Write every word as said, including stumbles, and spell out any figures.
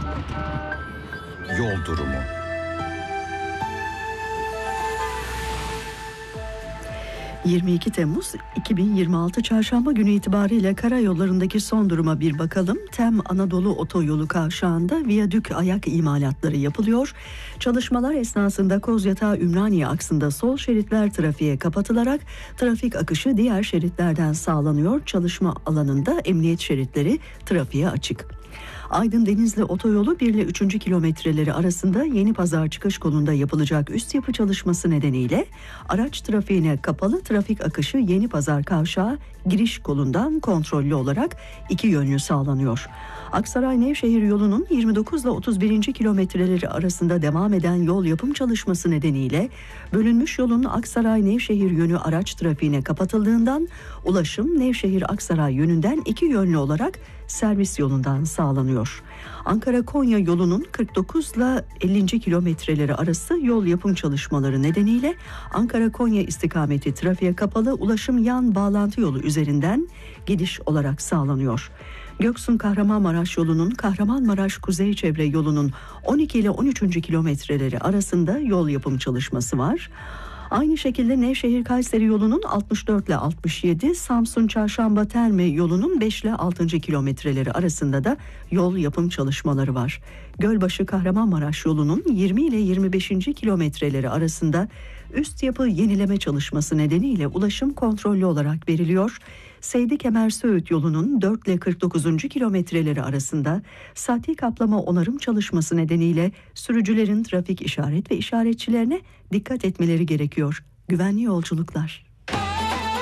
Yol durumu. yirmi iki Temmuz iki bin yirmi altı Çarşamba günü itibariyle karayollarındaki son duruma bir bakalım. Tem Anadolu Otoyolu kavşağında viyadük ayak imalatları yapılıyor. Çalışmalar esnasında Kozyatağı Ümraniye aksında sol şeritler trafiğe kapatılarak trafik akışı diğer şeritlerden sağlanıyor. Çalışma alanında emniyet şeritleri trafiğe açık. Aydın Denizli Otoyolu bir ile üçüncü kilometreleri arasında Yeni Pazar çıkış kolunda yapılacak üst yapı çalışması nedeniyle araç trafiğine kapalı, trafik akışı Yeni Pazar kavşağı giriş kolundan kontrollü olarak iki yönlü sağlanıyor. Aksaray Nevşehir yolunun yirmi dokuz ile otuz birinci kilometreleri arasında devam eden yol yapım çalışması nedeniyle bölünmüş yolun Aksaray Nevşehir yönü araç trafiğine kapatıldığından ulaşım Nevşehir Aksaray yönünden iki yönlü olarak servis yolundan sağlanıyor. Ankara-Konya yolunun kırk dokuz ile ellinci kilometreleri arası yol yapım çalışmaları nedeniyle Ankara-Konya istikameti trafiğe kapalı, ulaşım yan bağlantı yolu üzerinden gidiş olarak sağlanıyor. Göksun-Kahramanmaraş yolunun Kahramanmaraş-Kuzey Çevre yolunun on iki ile on üçüncü kilometreleri arasında yol yapım çalışması var. Aynı şekilde Nevşehir-Kayseri yolunun altmış dört ile altmış yedi, Samsun-Çarşamba-Terme yolunun beş ile altıncı kilometreleri arasında da yol yapım çalışmaları var. Gölbaşı-Kahramanmaraş yolunun yirmi ile yirmi beşinci kilometreleri arasında üst yapı yenileme çalışması nedeniyle ulaşım kontrollü olarak veriliyor. Seydi-Kemer-Söğüt yolunun dört ile kırk dokuzuncu kilometreleri arasında sati kaplama onarım çalışması nedeniyle sürücülerin trafik işaret ve işaretçilerine dikkat etmeleri gerekiyor. Güvenli yolculuklar.